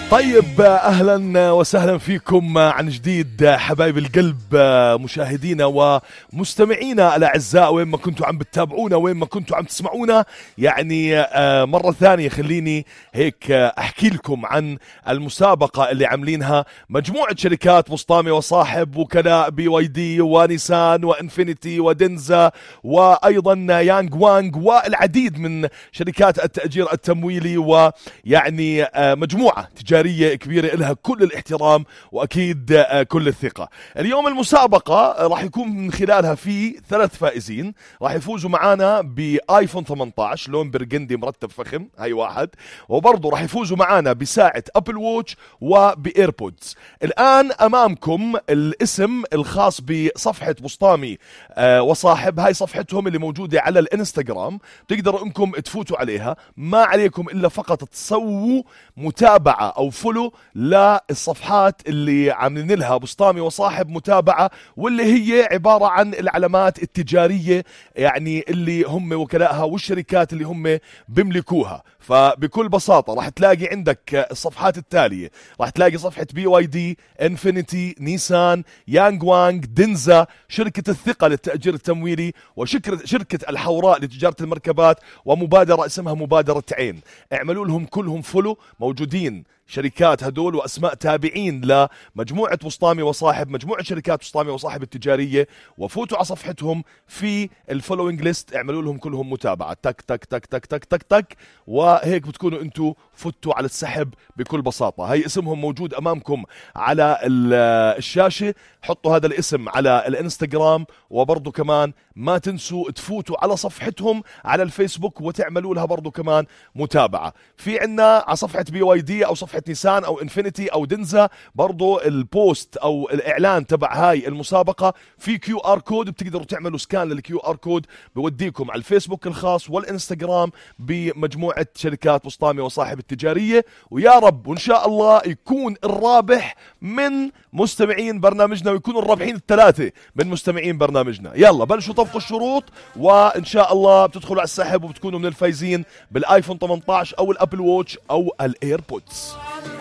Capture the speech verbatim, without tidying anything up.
طيب أهلا وسهلا فيكم عن جديد حبايب القلب، مشاهدينا ومستمعينا الأعزاء وين ما كنتوا عم بتتابعونا وين ما كنتوا عم تسمعونا. يعني مرة ثانية خليني هيك أحكي لكم عن المسابقة اللي عاملينها مجموعة شركات بسطامي وصاحب، وكلاء بي واي دي ونيسان وإنفينيتي ودنزا وأيضا يانغ وانغ والعديد من شركات التأجير التمويلي، ويعني مجموعة تجارية كبيرة لها كل الاحترام وأكيد كل الثقة. اليوم المسابقة راح يكون من خلالها في ثلاث فائزين راح يفوزوا معانا بآيفون ثمانية عشر لون برجندي مرتب فخم، هاي واحد، وبرضه راح يفوزوا معانا بساعة أبل ووتش وبإيربودز. الآن أمامكم الاسم الخاص بصفحة بسطامي آه وصاحب، هاي صفحتهم اللي موجودة على الانستغرام، تقدروا انكم تفوتوا عليها. ما عليكم إلا فقط تسووا متابعة أو فولو للصفحات اللي عاملين لها بسطامي وصاحب متابعة، واللي هي عبارة عن العلامات التجارية يعني اللي هم وكلائها والشركات اللي هم بيملكوها. فبكل بساطة راح تلاقي عندك الصفحات التالية، راح تلاقي صفحة بي واي دي، انفينيتي، نيسان، يانغ وانغ، دنزا، شركة الثقة للتأجير التمويلي، وشركة شركة الحوراء لتجارة المركبات، ومبادرة اسمها مبادرة عين. اعملوا لهم كلهم فولو، موجودين شركات هدول وأسماء تابعين لمجموعة بسطامي وصاحب، مجموعة شركات بسطامي وصاحب التجارية، وفوتوا على صفحتهم في الفولوينج ليست، اعملوا لهم كلهم متابعة، تك تك تك تك تك تك تك، وهيك بتكونوا انتوا فتوا على السحب بكل بساطة. هاي اسمهم موجود أمامكم على الشاشة، حطوا هذا الاسم على الانستغرام، وبرضو كمان ما تنسوا تفوتوا على صفحتهم على الفيسبوك وتعملوا لها برضو كمان متابعة. في عنا على صفحة بي واي دي أو صفحة نيسان أو إنفينيتي أو دنزا برضو البوست أو الإعلان تبع هاي المسابقة في كيو آر كود، بتقدروا تعملوا سكان للكيو آر كود، بوديكم على الفيسبوك الخاص والإنستغرام بمجموعة شركات بسطامي وصاحب التجارية. ويا رب وإن شاء الله يكون الرابح من مستمعين برنامجنا، ويكونوا الرابحين الثلاثة من مستمعين برنامجنا. يلا بلشوا طبقوا الشروط، وإن شاء الله بتدخلوا على السحب وبتكونوا من الفايزين بالآيفون ثمانية عشر أو الأبل ووتش أو الإيربودز.